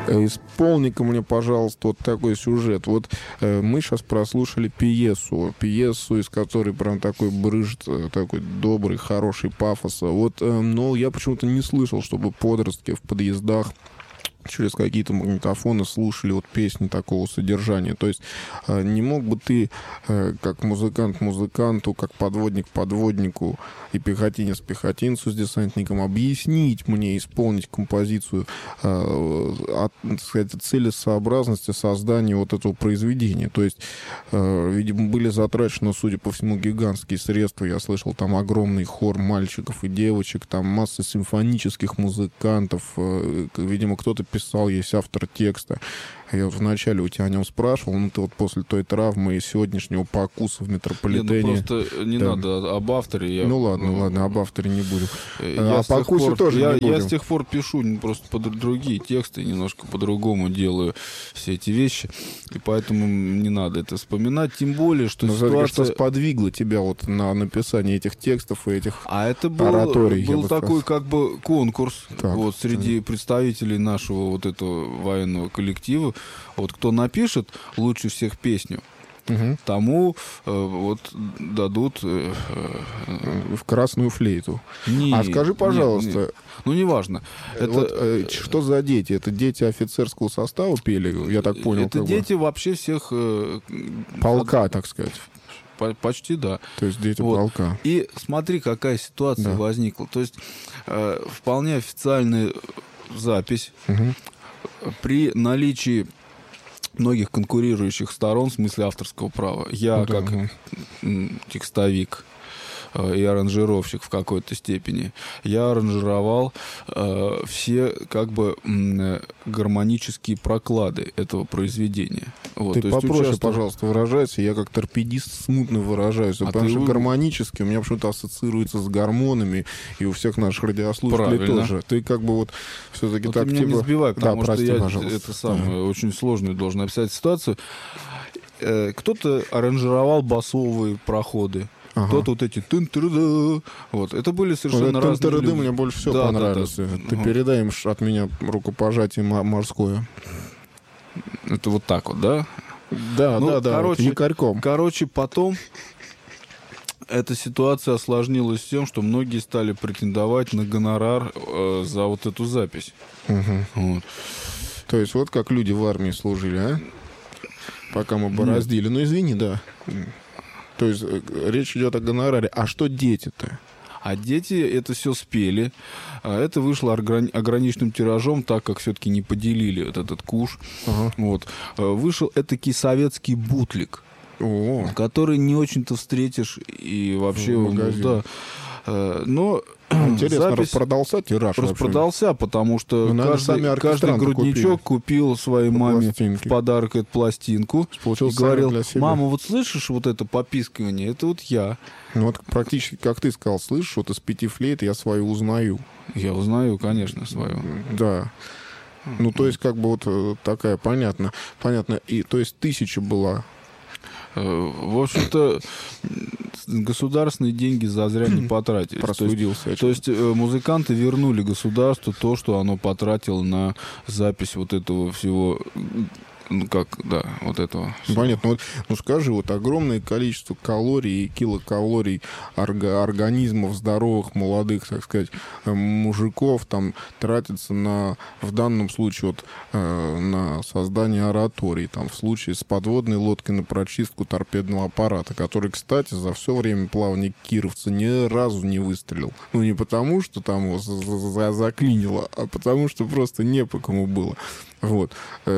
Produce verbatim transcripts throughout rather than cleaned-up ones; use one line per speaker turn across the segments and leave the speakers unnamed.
Исполни-ка мне, пожалуйста, вот такой сюжет. Вот э, мы сейчас прослушали пьесу, пьесу, из которой прям такой брыжет, такой добрый, хороший пафос. Вот, э, но я почему-то не слышал, чтобы подростки в подъездах через какие-то магнитофоны слушали вот песни такого содержания. То есть э, не мог бы ты, э, как музыкант музыканту, как подводник подводнику и пехотинец пехотинцу с десантником объяснить мне, исполнить композицию э, от, так сказать, целесообразности создания вот этого произведения. То есть, э, видимо, были затрачены, судя по всему, гигантские средства. Я слышал, там огромный хор мальчиков и девочек, там масса симфонических музыкантов. Э, видимо, кто-то писал, есть автор текста. Я вот вначале у тебя о нем спрашивал, ну ты вот после той травмы и сегодняшнего покуса в метрополитене...
Не, ну просто не да. надо об авторе. Я...
Ну ладно, ну, ладно, об авторе не будем.
Я о покусе пор, тоже я, не будем. Я с тех пор пишу просто под другие тексты, немножко по-другому делаю все эти вещи, и поэтому не надо это вспоминать, тем более, что
но
ситуация...
что сподвигло тебя вот на написание этих текстов и этих
а это был,
ораторий?
был такой как бы конкурс
так,
вот, среди так. представителей нашего вот этого военного коллектива. Вот кто напишет лучше всех песню, угу. тому э, вот дадут э,
э, в красную флейту.
Не,
а скажи, пожалуйста,
не, не. ну неважно. Это
вот, э, что за дети? Это дети офицерского состава пели? Я так понял.
Это дети бы... вообще всех э,
полка, так сказать.
Почти да.
То есть дети
вот.
полка.
И смотри, какая ситуация да. возникла. То есть э, вполне официальная запись. Угу. При наличии многих конкурирующих сторон в смысле авторского права. Я, ну, как да. текстовик и аранжировщик в какой-то степени, я аранжировал э, все как бы м, гармонические проклады этого произведения. Вот,
ты
то
попроще,
участвовал...
пожалуйста, выражайся. Я как торпедист смутно выражаюсь. А потому что вы... гармонически у меня почему-то ассоциируется с гормонами, и у всех наших радиослушателей
Правильно.
тоже. Ты как бы вот все-таки
вот
так...
Ты меня
типа...
не сбивай, потому
да,
что
прости,
я
пожалуйста.
это самое,
да.
очень сложную должен описать ситуацию. Кто-то аранжировал басовые проходы. Ага. Кто-то вот эти тын-тыры-да. Вот. Это были совершенно
вот
разные люди.
Мне больше всего
да,
понравилось.
Да, да.
Ты угу. передай им от меня рукопожатие морское.
Это вот так вот, да?
Да,
ну,
да, да.
Короче,
якорьком.
Короче, потом эта ситуация осложнилась тем, что многие стали претендовать на гонорар э, за вот эту запись.
Угу.
Вот.
То есть вот как люди в армии служили, а? Пока мы бороздили. Ну, извини, да. То есть речь идет о гонораре. А что дети-то?
А дети это все спели. Это вышло ограниченным тиражом, так как все-таки не поделили вот этот куш. Ага. Вот. Вышел этакий советский бутлик,
О.
который не очень-то встретишь и вообще...
В магазине.
Да. Но...
Интересно,
запись
распродался тираж?
Распродался,
вообще?
потому что
ну,
каждый, каждый грудничок купили. купил своей маме пластинки. В подарок эту пластинку.
Получил
и говорил, мама, вот слышишь вот это попискивание? Это вот я.
Ну вот практически, как ты сказал, слышишь, вот из пяти флейт я свою узнаю.
Я узнаю, конечно, свою.
Да. Ну, то есть, как бы вот такая, понятно. Понятно. И, то есть, тысяча была...
В общем-то, государственные деньги зазря не потратили.
Просудился.
То есть, то есть музыканты вернули государству то, что оно потратило на запись вот этого всего... Ну, как, да, вот этого.
Понятно. Вот, ну, скажи, вот огромное количество калорий и килокалорий орга- организмов здоровых, молодых, так сказать, мужиков там тратится на, в данном случае, вот, э, на создание ораторий, там, в случае с подводной лодкой на прочистку торпедного аппарата, который, кстати, за все время плавания кировца ни разу не выстрелил. Ну, не потому, что там его за- заклинило, а потому, что просто не по кому было. Вот.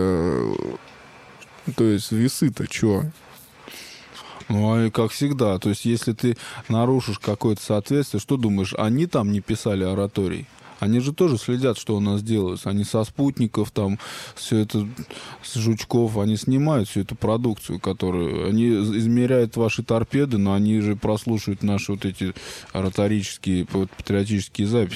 То есть весы-то чё?
Ну, и как всегда. То есть если ты нарушишь какое-то соответствие, что думаешь, они там не писали ораторий? Они же тоже следят, что у нас делается. Они со спутников, там, все это, с жучков, они снимают всю эту продукцию, которую... Они измеряют ваши торпеды, но они же прослушивают наши вот эти ораторические, патриотические записи.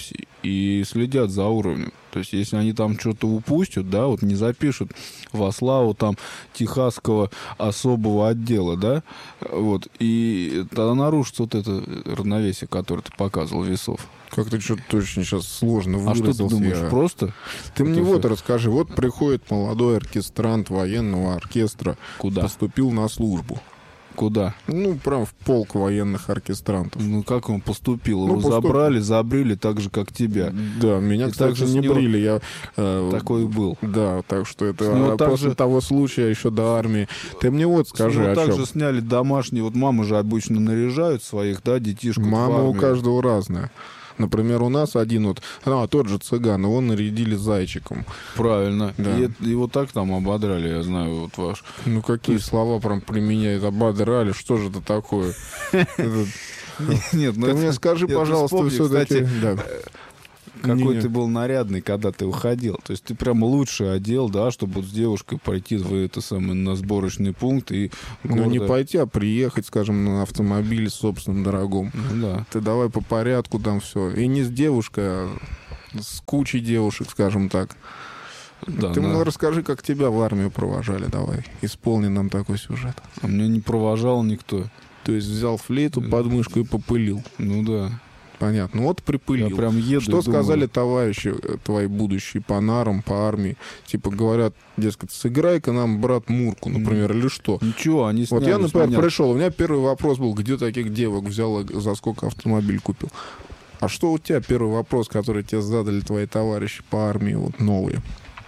и следят за уровнем. То есть, если они там что-то упустят, да, вот не запишут во славу там Техасского особого отдела, да, вот, и тогда нарушится вот это равновесие, которое ты показывал, весов.
Как-то что-то точно сейчас сложно
выразился. А что ты думаешь,
я...
просто?
Ты мне вот расскажи, вот приходит молодой оркестрант военного оркестра.
Куда?
Поступил на службу.
Куда?
Ну, прям в полк военных оркестрантов.
Ну, как он поступил?
Ну,
Его
поступ...
забрали, забрили так же, как тебя.
Да, меня,
и
кстати,
также
не
него...
брили. Я, э,
такой и был.
Да, так что это а, после же... того случая еще до армии. Ты мне вот скажи, о
также
чем.
сняли домашние. Вот мамы же обычно наряжают своих, да, детишек.
Мама у каждого разная. Например, у нас один вот, а, тот же цыган, его нарядили зайчиком.
Правильно.
Да.
И его так там ободрали, я знаю, вот ваш.
Ну, какие есть... слова прям применяют, ободрали, что же это такое?
Нет, ну
ты мне скажи, пожалуйста, все-таки...
Какой ты был нарядный, когда ты уходил. То есть ты прям лучше одел, да, чтобы вот с девушкой пойти в это самое, на сборочный пункт и гордо...
Ну, не пойти, а приехать, скажем, на автомобиле собственном дорогом.
Ну, да.
Ты давай по порядку там все. И не с девушкой, а с кучей девушек, скажем так. Да, ты мне расскажи, как тебя в армию провожали, давай. Исполни нам такой сюжет.
А меня не провожал никто.
То есть взял флейту под мышку и попылил.
Ну да.
Понятно. Вот припылил.
Я прям еду.
Что сказали товарищи твои будущие по нарам, по армии? Типа говорят, дескать, сыграй-ка нам, брат, Мурку, например, или что?
Ничего, они сняли.
Вот я, например, меня... пришел, у меня первый вопрос был, где таких девок взял, за сколько автомобиль купил? А что у тебя первый вопрос, который тебе задали твои товарищи по армии, вот новые?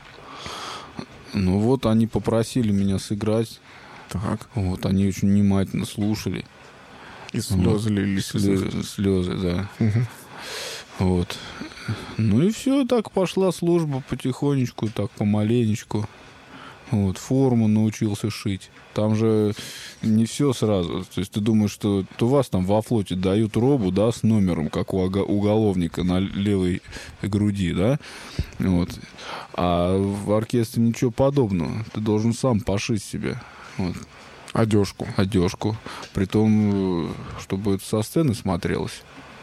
Ну вот, они попросили меня сыграть.
Так.
Вот, они очень внимательно слушали.
И слезы лились.
Слезы, слезы, да.
Угу.
Вот. Ну и все, так пошла служба потихонечку, так помаленечку. Вот, форму научился шить. Там же не все сразу. То есть ты думаешь, что у вас там во флоте дают робу, да, с номером, как у уголовника на левой груди, да? Вот. А в оркестре ничего подобного. Ты должен сам пошить себе. Вот.
Одежку.
Одежку. Притом, чтобы это со сцены смотрелось.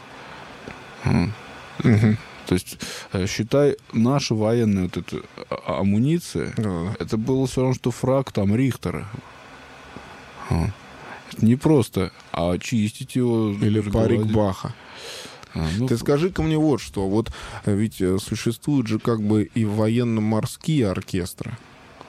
Угу.
То есть, считай, наша военная вот эта амуниция,
да.
это было все равно, что фраг там Рихтера. Это не просто, а чистить его.
Или парик Баха.
А, ну,
Ты скажи-ка мне вот что. Вот ведь существуют же как бы и военно-морские оркестры.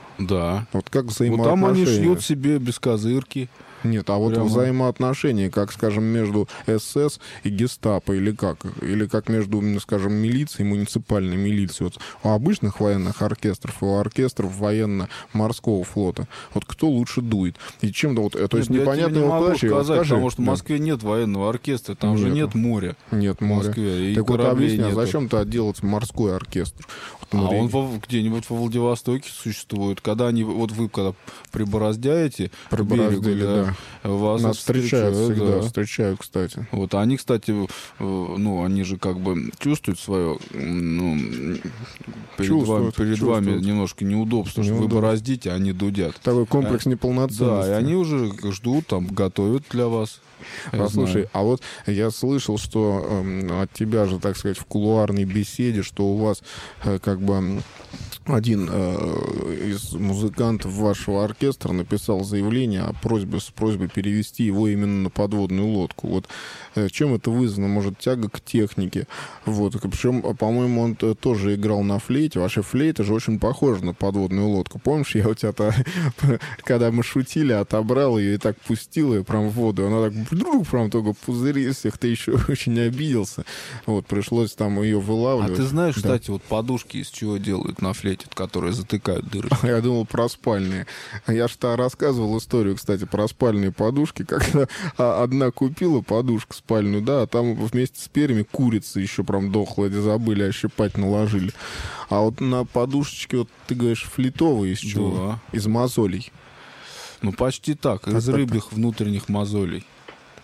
Да.
Вот как взаимоотношения.
Вот там они шьют себе без козырки.
Нет, а вот прямо... взаимоотношения, как, скажем, между СС и гестапо, или как? Или как между, скажем, милицией и муниципальной милицией. Вот у обычных военных оркестров и у оркестров военно-морского флота. Вот кто лучше дует? И чем-то вот... То есть непонятно
его
подачи.
Сказать,
скажи,
потому что
да.
в Москве нет военного оркестра, там нет. же нет моря.
Нет моря.
В Москве, и
так вот объясни, а
нету.
зачем-то отделать морской оркестр?
А он во, где-нибудь во Владивостоке существует. Когда они, вот вы когда прибороздяете к берегу, да,
да.
вас
нас встречают, встречают всегда,
да.
встречают, кстати.
Вот, они, кстати, ну, они же как бы чувствуют свое, ну, перед, чувствуют, вами, перед вами немножко неудобство, что вы бороздите, а они дудят.
Такой комплекс
а,
неполноценности.
Да, и они уже ждут, там, готовят для вас.
Послушай, а вот я слышал, что э, от тебя же, так сказать, в кулуарной беседе, что у вас э, как бы один э, из музыкантов вашего оркестра написал заявление о просьбе, с просьбой перевести его именно на подводную лодку. Вот э, чем это вызвано? Может, тяга к технике? Вот. Причем, по-моему, он тоже играл на флейте. Ваша флейта же очень похожа на подводную лодку. Помнишь, я у тебя-то, когда мы шутили, отобрал ее и так пустил ее прям в воду. Она так вдруг прям только пузыри всех, ты еще очень обиделся. Вот, пришлось там ее вылавливать.
А ты знаешь,
да.
кстати, вот подушки из чего делают на флейте, которые затыкают дырочки?
Я думал про спальные. Я же рассказывал историю, кстати, про спальные подушки, когда одна купила подушку спальную, да, а там вместе с перьями курица еще прям дохлая, забыли, ощипать наложили. А вот на подушечке, вот ты говоришь, флитовые из чего?
Да.
Из мозолей.
Ну, почти так,
так
из
так,
рыбьих так. внутренних мозолей.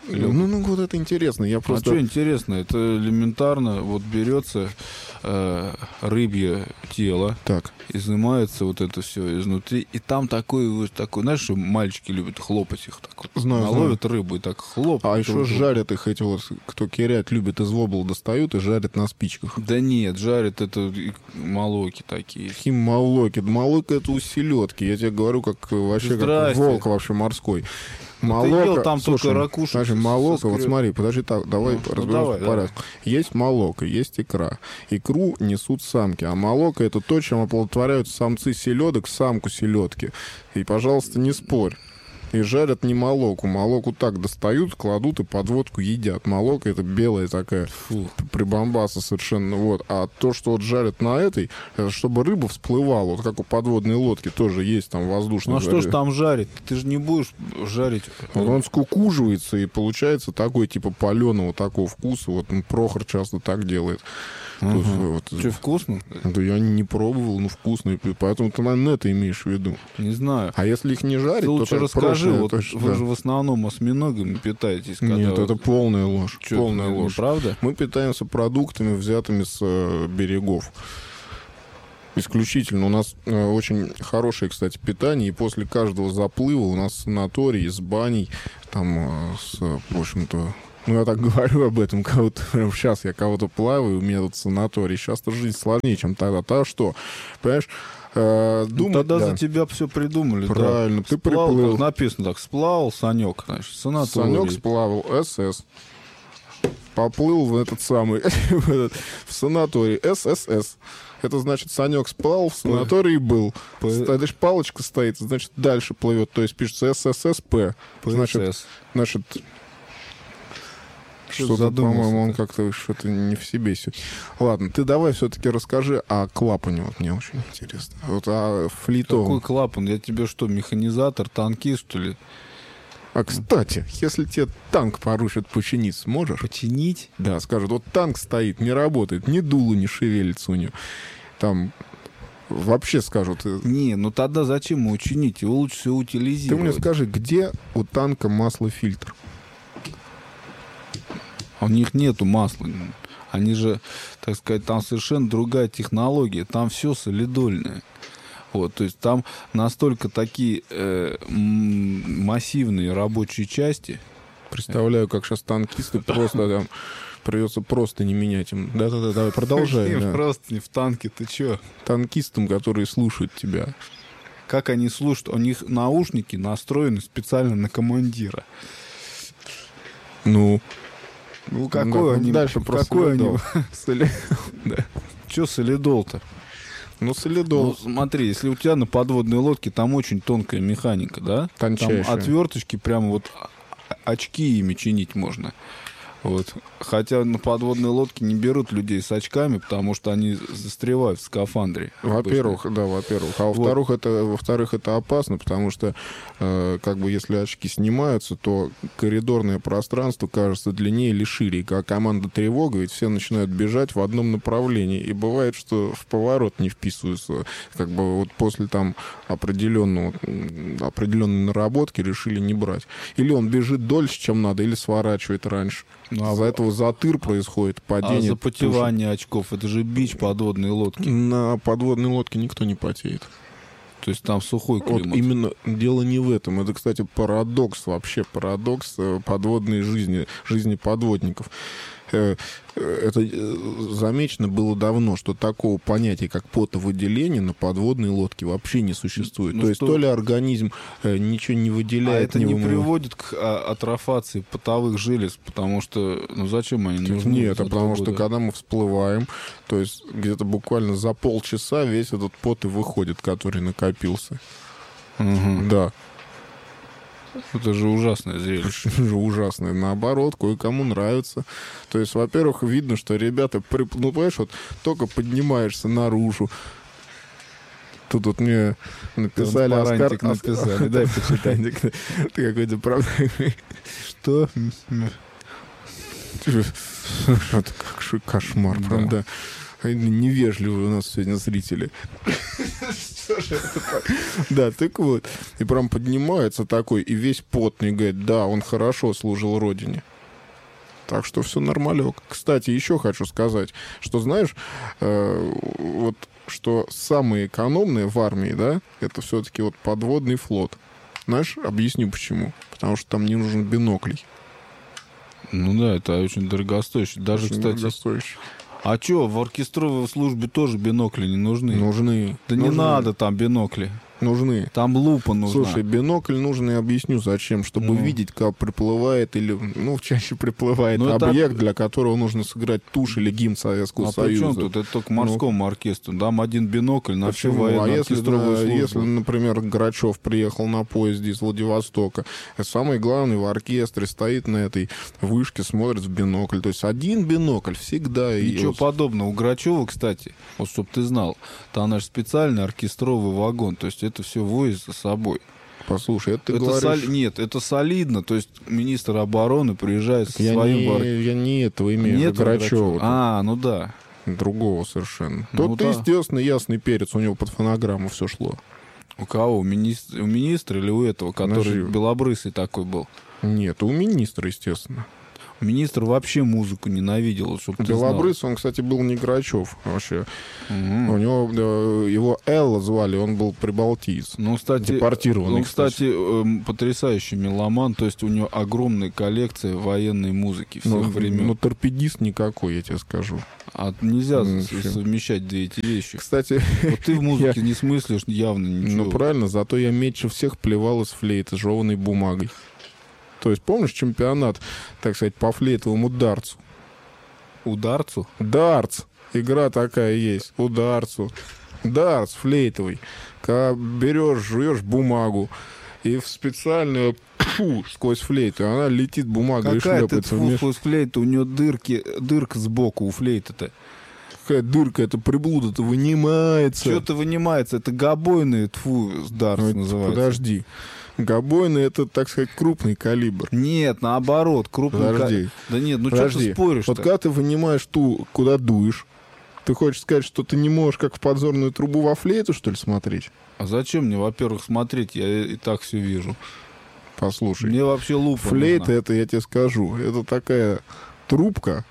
Ну, ну, вот это интересно. Я просто...
А что интересно? Это элементарно. Вот берется э, рыбье тело,
так.
изымается вот это все изнутри, и там такой, вот такой, знаешь, что мальчики любят хлопать их так вот.
Знаю,
наловят
знаю.
рыбу и так хлоп.
А еще жарят их эти вот, кто кирят, любит из вобла достают и жарят на спичках.
Да нет, жарят это молоки такие.
Какие молоки? Молока это у селедки. Я тебе говорю, как вообще как волк вообще морской. Молоко,
там
слушай,
только ракушек.
Значит, молоко, вот смотри, подожди, так, давай ну, разберемся ну, по порядку. Есть молоко, есть икра. Икру несут самки, а молоко это то, чем оплодотворяют самцы селедок, самку селедки. И, пожалуйста, не спорь. И жарят не молоку. Молоку так достают, кладут и под водку едят. Молоко это белая такая Фу. прибамбаса совершенно. Вот. А то, что вот жарят на этой, это чтобы рыба всплывала. Вот как у подводной лодки тоже есть там воздушный.
Ну а что ж там жарить? Ты же не будешь жарить.
Вот он скукуживается и получается такой типа паленого такого вкуса. Вот Прохор часто так делает.
Угу. Есть, вот, что, вкусно?
Да я не пробовал, но вкусно. Поэтому ты, наверное, это имеешь в виду.
Не знаю.
А если их не жарить,
ты
то
лучше расскажи.
Прошлое,
вот
то,
вы
да.
же в основном осьминогами питаетесь. Когда
Нет,
вот...
это полная ложь.
Что,
полная
это
ложь.
Правда?
Мы питаемся продуктами, взятыми с э, берегов. Исключительно. У нас э, очень хорошее, кстати, питание. И после каждого заплыва у нас санаторий с баней. Там, э, с, в общем-то... Ну, я так говорю об этом, кого-то прям сейчас я кого-то плаваю, у меня тут санаторий. Сейчас-то жизнь сложнее, чем тогда. Тогда что? Понимаешь? Э,
думать, ну, тогда да. за тебя все придумали.
Правильно.
Да.
Ты
сплавал,
приплыл.
Написано так. Сплавал Санек, значит, санаторий.
Санек сплавал, СС. Поплыл в этот самый, в, этот, в санаторий, ССС. Это значит, Санек сплавал, в санатории был. Знаешь, палочка стоит, значит, дальше плывет. То есть пишется СССП. Значит, значит что-то, по-моему, он как-то что-то не в себе сегодня. Ладно, ты давай все-таки расскажи о клапане. Вот мне очень интересно. Вот о флитовом.
Какой клапан? Я тебе что, механизатор, танкист, что ли?
А, кстати, если тебе танк поручат починить, сможешь?
Починить?
Да, скажут, вот танк стоит, не работает, ни дуло не шевелится у него. Там вообще скажут...
Не, ну тогда зачем его чинить? Его лучше всего утилизировать.
Ты мне скажи, где у танка маслофильтр?
У них нету масла. Они же, так сказать, там совершенно другая технология. Там все солидольное. Вот, то есть там настолько такие э, массивные рабочие части.
Представляю, как сейчас танкисты просто там придется просто не менять им. Да-да-да, давай продолжай. Да.
Просто не в танке, ты чё?
Танкистам, которые слушают тебя.
Как они слушают? У них наушники настроены специально на командира.
Ну...
Ну, какой
да,
они...
Дальше
про какой они...
да.
Чё солидол-то?
Ну, солидол.
Ну, смотри, если у тебя на подводной лодке там очень тонкая механика, да?
Тончайшая.
Там отверточки прямо вот очки ими чинить можно. Вот. Хотя на подводной лодке не берут людей с очками, потому что они застревают в скафандре.
Во-первых, да, во-первых. А во-вторых, вот. это, во-вторых, это опасно, потому что, э, как бы, если очки снимаются, то коридорное пространство кажется длиннее или шире. И как команда тревога, ведь все начинают бежать в одном направлении. И бывает, что в поворот не вписываются. Как бы вот после там определенного, определенной наработки решили не брать. Или он бежит дольше, чем надо, или сворачивает раньше. Ну, а из-за этого затыр происходит, падение.
А запотевание туши. Очков, это же бич подводной лодки.
На подводной лодке никто не потеет.
То есть там сухой климат.
Вот именно дело не в этом. Это, кстати, парадокс, вообще парадокс подводной жизни, жизни подводников. Это замечено было давно, что такого понятия, как потовыделение на подводной лодке вообще не существует. Ну, то есть то ли организм ничего не выделяет.
А это не, не приводит к атрофации потовых желез, потому что, ну зачем они нужны?
Нет, а потому что когда мы всплываем, то есть где-то буквально за полчаса весь этот пот и выходит, который накопился.
Угу.
Да.
Это же ужасное зрелище.
Это же ужасное. Наоборот, кое-кому нравится. То есть, во-первых, видно, что ребята, ну, понимаешь, вот только поднимаешься наружу. Тут вот мне написали...
Оскар... написали, дай почитать.
Ты какой-то, правда...
Что?
Это как кошмар, правда. Невежливые у нас сегодня зрители. Да, так вот. И прям поднимается такой, и весь потный, говорит, да, он хорошо служил родине. Так что все нормалек. Кстати, еще хочу сказать, что, знаешь, э, вот что самое экономное в армии, да, это все-таки вот подводный флот. Знаешь, объясню почему. Потому что там не нужен биноклей.
Ну да, это очень дорогостоящий. Даже, очень кстати... Дорогостоящий. А что, в оркестровой службе тоже бинокли не нужны?
Нужны.
Да
нужны.
Не надо там бинокли.
Нужны.
Там лупа нужна.
Слушай, бинокль нужен, я объясню зачем. Чтобы ну. видеть, как приплывает или, ну, чаще приплывает ну, объект, это... для которого нужно сыграть тушь или гимн Советского
а
Союза.
А при чем тут? Это только морскому ну. оркестру. Там один бинокль на всю военную
а если,
оркестровую службу.
Если, например, Грачев приехал на поезде из Владивостока, самый главный в оркестре стоит на этой вышке, смотрит в бинокль. То есть один бинокль всегда...
Ничего
и...
подобного. У Грачева, кстати, вот чтобы ты знал, там наш специальный оркестровый вагон. То есть это все возит за собой.
Послушай, это ты
это
говоришь...
Сол... Нет, это солидно. То есть министр обороны приезжает так со
я
своим...
Не,
бар...
Я не этого имею,
нет
Грачева.
А, ну да.
Другого совершенно.
Ну,
Тот,
да.
естественно, ясный перец. У него под фонограмму все шло.
У кого? У, министр... у министра или у этого, который Нажив. белобрысый такой был?
Нет, у министра, естественно.
Министр вообще музыку ненавидел, чтобы ты
Белобрыс,
знал.
Он, кстати, был не Грачев вообще.
Угу.
У него его Элла звали, он был прибалтиец.
Ну, кстати,
депортированный.
Он, кстати, кстати, потрясающий меломан, то есть у него огромная коллекция военной музыки всех
ну,
времен.
Ну, торпедист никакой, я тебе скажу.
А нельзя ну, совмещать две эти вещи.
Кстати,
вот ты в музыке я... не смыслишь явно ничего.
Ну, правильно, зато я меньше всех плевал из флейты жеванной бумагой. То есть, помнишь чемпионат, так сказать, по флейтовому дартсу?
Ударцу?
Дартс. Игра такая есть. Ударцу. Дартс флейтовый. Когда берешь, жуешь бумагу и в специальную фу, сквозь флейту, она летит, бумага
Какая
и шлепается.
Какая сквозь флейту? У нее дырки, дырка сбоку у флейты-то.
Какая дырка, это приблуда-то вынимается.
Что-то вынимается, это габойный, тьфу, дартс ну, называется.
Подожди. Габойный — это, так сказать, крупный калибр.
Нет, наоборот, крупный
калибр.
Да нет, ну что ты споришь-то?
Вот когда ты вынимаешь ту, куда дуешь, ты хочешь сказать, что ты не можешь как в подзорную трубу во флейту, что ли, смотреть?
А зачем мне, во-первых, смотреть? Я и так все вижу.
Послушай.
Мне вообще лупа
флейта
нужна.
Это, я тебе скажу, это такая трубка,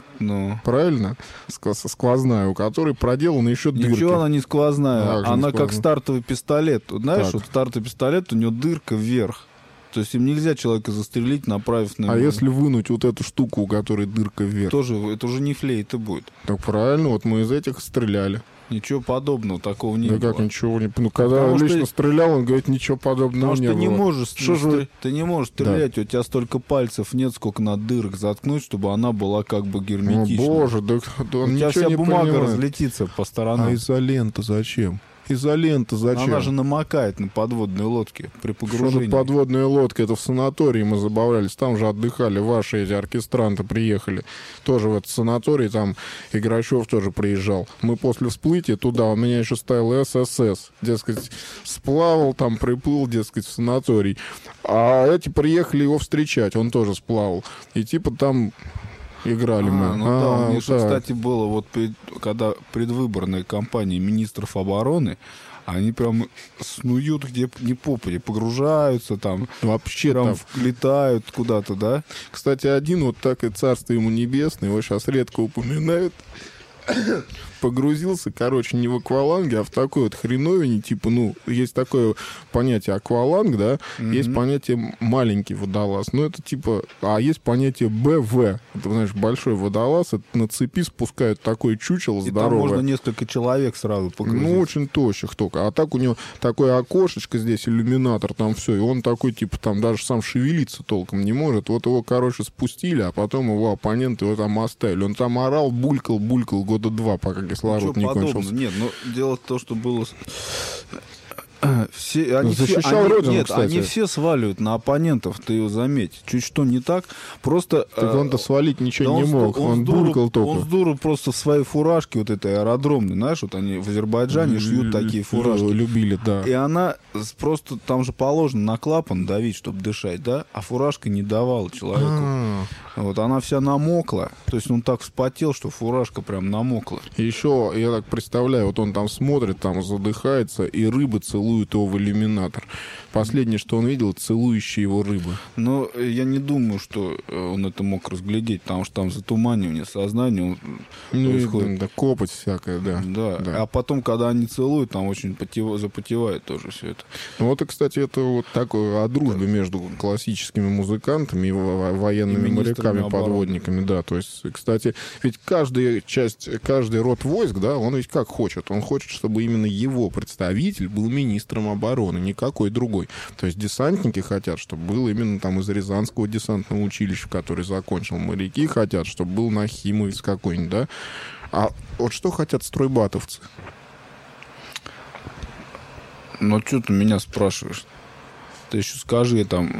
ну.
правильно? Сквозная, у которой проделана еще дырка.
Ничего она не сквозная.
А,
она
не
как
сквозная.
Стартовый пистолет. Знаешь,
так.
вот стартовый пистолет, у него дырка вверх. То есть им нельзя человека застрелить, направив на...
А если вынуть вот эту штуку, у которой дырка вверх?
Тоже, это уже не флейта будет.
Так правильно, вот мы из этих стреляли.
Ничего подобного, такого не
да
было.
как ничего не... Ну, когда Потому лично что... стрелял, он говорит, ничего подобного
Потому
не
что
было.
Ты не можешь,
что
стр...
же...
ты не можешь стрелять, да. У тебя столько пальцев нет, сколько надо дырок заткнуть, чтобы она была как бы герметична.
О, боже, да, да он
у тебя вся бумага понимает. Разлетится по сторонам.
А изолента зачем? Изолента зачем?
Она же намокает на подводной лодке при погружении.
Что подводная лодка? Это в санатории мы забавлялись. Там же отдыхали ваши эти оркестранты, приехали. Тоже в этот санаторий, там и Грачев тоже приезжал. Мы после всплытия туда, у меня еще стоял ССС. Дескать, сплавал там, приплыл, дескать, в санаторий. А эти приехали его встречать, он тоже сплавал. И типа там... Играли
а,
мы.
Ну
а,
да, у них,
да.
кстати, было вот когда предвыборная кампания министров обороны, они прям снуют где не попади, погружаются там,
вообще
прям
там
летают куда-то, да?
Кстати, один вот так и царство ему небесное, его сейчас редко упоминают. Погрузился, короче, не в акваланге, а в такой вот хреновине, типа, ну, есть такое понятие акваланг, да, mm-hmm. есть понятие маленький водолаз, ну, это типа, а есть понятие БВ, это, знаешь, большой водолаз, это на цепи спускают такое чучело здоровое.
И там можно несколько человек сразу погрузить.
Ну, очень тощих только, а так у него такое окошечко здесь, иллюминатор, там все, и он такой, типа, там даже сам шевелиться толком не может, вот его, короче, спустили, а потом его оппоненты его там оставили, он там орал, булькал, булькал года два, пока кислород не
подобного.
кончился.
Нет, но дело в том, что было все, они
защищал
все, они,
родину,
нет,
кстати.
они все сваливают на оппонентов, ты его заметь. Чуть что не так, просто...
Так он-то свалить ничего
да
не
он,
мог, он,
он
буркал только.
Он здорово просто в своей фуражке, вот этой аэродромной, знаешь, вот они в Азербайджане шьют такие фуражки.
Любили, да.
И она просто, там же положено на клапан давить, чтобы дышать, да, а фуражка не давала человеку. А-а-а. Вот она вся намокла, то есть он так вспотел, что фуражка прям намокла.
И еще, я так представляю, вот он там смотрит, там задыхается, и рыбы целуют его в иллюминатор. Последнее, что он видел, целующие его рыбы.
Но я не думаю, что он это мог разглядеть, потому что там затуманивание сознания
ну,
происходит.
Да, копоть всякая, да.
Да.
да.
А потом, когда они целуют, там очень потев... запотевает тоже все это.
Ну вот, и, кстати, это вот такое о дружбе между классическими музыкантами и военными и моряками, подводниками, да. То есть, кстати, ведь каждая часть, каждый род войск, да, он ведь как хочет. Он хочет, чтобы именно его представитель был министром обороны, никакой другой. То есть десантники хотят, чтобы был именно там из Рязанского десантного училища, который закончил. Моряки хотят, чтобы был Нахимовец какой-нибудь, да. А вот что хотят стройбатовцы?
Ну, что ты меня спрашиваешь? Ты еще скажи там,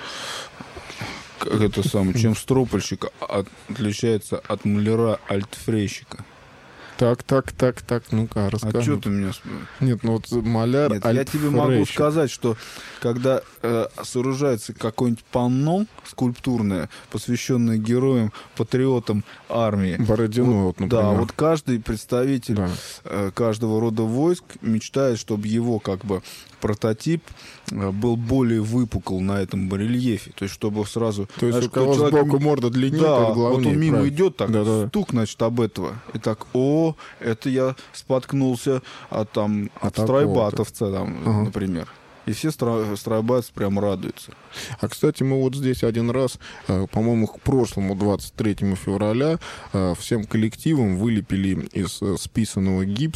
как это самое, чем стропольщик отличается от маляра-альтфрейщика?
Так, так, так, так, ну-ка, расскажи.
А что ты меня спрашиваешь?
Нет, ну вот маляр,
Нет, я тебе могу сказать, что когда э, сооружается какое-нибудь панно скульптурное, посвященное героям, патриотам армии.
Бородино, вот, например.
Да, вот каждый представитель
да.
э, каждого рода войск мечтает, чтобы его как бы прототип был более выпукл на этом барельефе. То есть, чтобы сразу...
То есть, знаешь, у кого человек... сбоку морда длиннее,
да,
как главнее.
Вот он мимо
правильно.
идет, так,
да, да.
стук, значит, об этого. И так, о, это я споткнулся от, там, от а стройбатовца, там, ага. например. И все стройбатовцы прям радуются.
А, кстати, мы вот здесь один раз, по-моему, к прошлому двадцать третьему февраля всем коллективам вылепили из списанного гипса